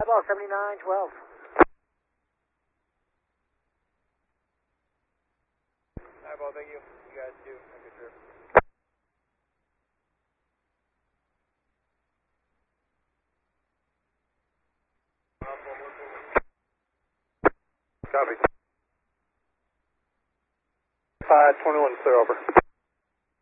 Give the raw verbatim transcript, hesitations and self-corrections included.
Eyeball seventy-nine twelve. Eyeball, thank you. You guys do. Have a good trip. Copy. five twenty-one, clear over.